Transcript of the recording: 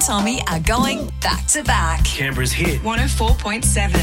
Tommy are going back to back. Canberra's hit. 104.7.